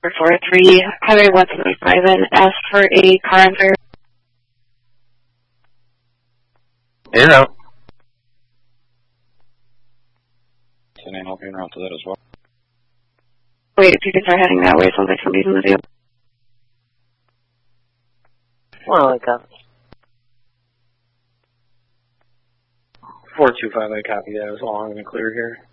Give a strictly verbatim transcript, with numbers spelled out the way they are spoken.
for four three, Highway one seventy-five, and ask for a car on fire. You're out. Can I help you around to that as well? Wait, if you can start heading that way, it sounds like somebody's in the field. Well, I got four two five, I copy that as well. I'm going to clear here.